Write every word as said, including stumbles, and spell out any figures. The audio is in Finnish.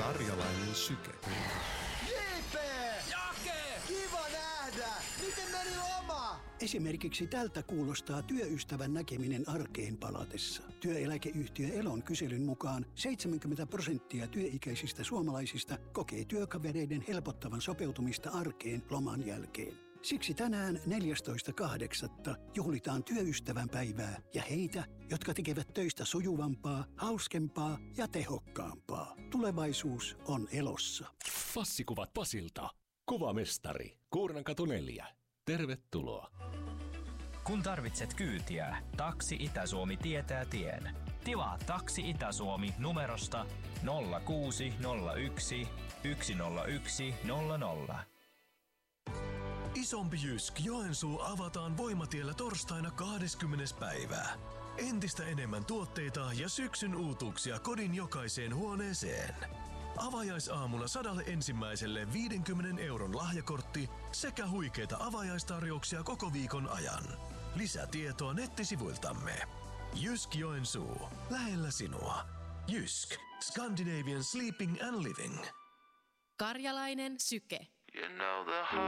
Karjalainen syke. J P! Jake! Kiva nähdä! Miten meni loma? Esimerkiksi tältä kuulostaa työystävän näkeminen arkeen palatessa. Työeläkeyhtiö Elon kyselyn mukaan seitsemänkymmentä prosenttia työikäisistä suomalaisista kokee työkavereiden helpottavan sopeutumista arkeen loman jälkeen. Siksi tänään neljästoista kahdeksatta juhlitaan työystävän päivää ja heitä, jotka tekevät töistä sujuvampaa, hauskempaa ja tehokkaampaa. Tulevaisuus on Elossa. Fassikuvat Pasilta. Kuvamestari. Kuurnankatu neljä. Tervetuloa. Kun tarvitset kyytiä, Taksi Itä-Suomi tietää tien. Tilaa Taksi Itä-Suomi numerosta nolla kuusi nolla yksi yksi nolla yksi nolla nolla. Isompi Jysk Joensuu avataan Voimatiellä torstaina kahdeskymmenes päivää. Entistä enemmän tuotteita ja syksyn uutuuksia kodin jokaiseen huoneeseen. Avajaisaamuna sadalle ensimmäiselle viidenkymmenen euron lahjakortti sekä huikeita avajaistarjouksia koko viikon ajan. Lisätietoa nettisivuiltamme. Jysk Joensuu. Lähellä sinua. Jysk. Scandinavian Sleeping and Living. Karjalainen syke. You know the